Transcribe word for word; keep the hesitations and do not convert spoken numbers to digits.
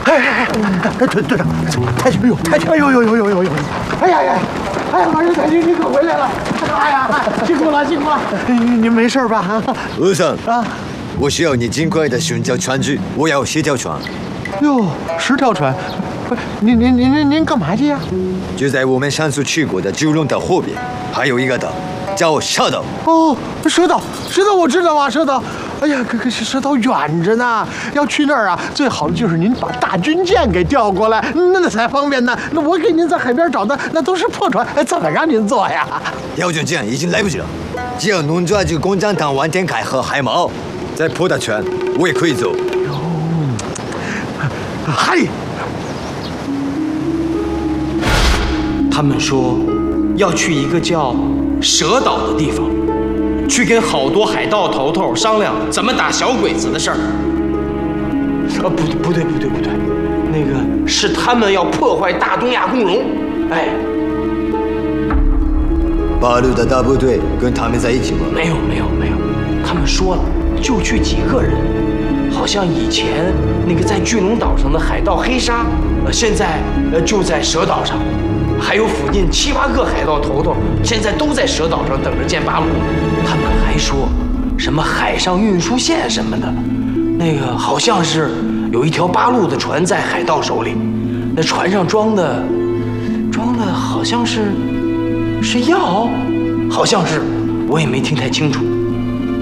哎哎哎，队队长，太君，哎呦，太君，哎呦呦呦呦呦呦！哎呀呀！哎呀，马上太君，你可回来了！哎呀，辛苦了，辛苦了！您没事吧？ 和尚啊，我需要你尽快的寻找船只，我要十条船。 哟，十条船？不，您您您您您干嘛去呀？ 就在我们上次去过的九龙岛后边，还有一个岛叫蛇岛。 哦，蛇岛，蛇岛我知道啊，蛇岛。哎呀，可可是蛇岛远着呢，要去那儿啊，最好的就是您把大军舰给调过来，那那才方便呢。那我给您在海边找的那都是破船，怎么让您坐呀？ 调军舰已经来不及了，只要能抓住共产党王天凯和海猫，再破大船，我也可以走。 哟，嗨！ 他们说要去一个叫蛇岛的地方。去跟好多海盗头头商量怎么打小鬼子的事儿。啊，不对，不对，不对，不对，那个是他们要破坏大东亚共荣。哎， 八路的大部队跟他们在一起吗？ 没有，没有，没有。他们说了，就去几个人，好像以前那个在巨龙岛上的海盗黑沙，呃，现在呃就在蛇岛上。还有附近七八个海盗头头，现在都在蛇岛上等着见八路。他们还说什么海上运输线什么的，那个好像是有一条八路的船在海盗手里，那船上装的装的好像是是药，好像是，我也没听太清楚。